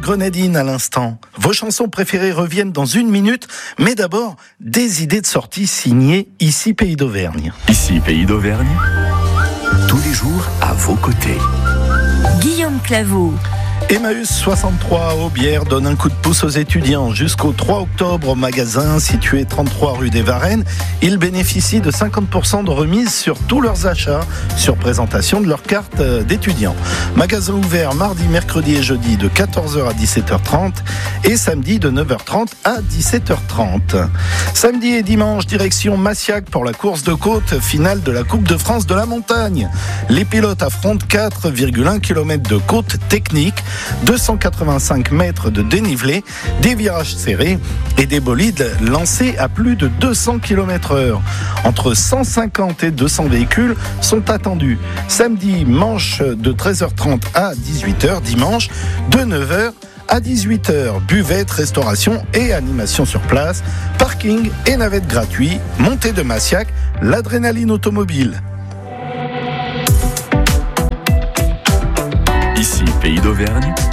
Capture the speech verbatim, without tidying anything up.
Grenadine à l'instant. Vos chansons préférées reviennent dans une minute, mais d'abord, des idées de sortie signées Ici Pays d'Auvergne. Ici Pays d'Auvergne, tous les jours à vos côtés. Guillaume Claveau. Emmaüs soixante-trois à Aubière donne un coup de pouce aux étudiants. Jusqu'au trois octobre au magasin situé trente-trois rue des Varennes, ils bénéficient de cinquante pour cent de remise sur tous leurs achats sur présentation de leur carte d'étudiant. Magasin ouvert mardi, mercredi et jeudi de quatorze heures à dix-sept heures trente et samedi de neuf heures trente à dix-sept heures trente. Samedi et dimanche, direction Massiac pour la course de côte finale de la Coupe de France de la montagne. Les pilotes affrontent quatre virgule un kilomètres de côte technique, deux cent quatre-vingt-cinq mètres de dénivelé, des virages serrés et des bolides lancés à plus de deux cents kilomètres heure. Entre cent cinquante et deux cents véhicules sont attendus. Samedi, manche de treize heures trente à dix-huit heures. Dimanche, de neuf heures à dix-huit heures. Buvette, restauration et animation sur place. Parking et navette gratuit. Montée de Massiac, l'adrénaline automobile. Ici Pays d'Auvergne,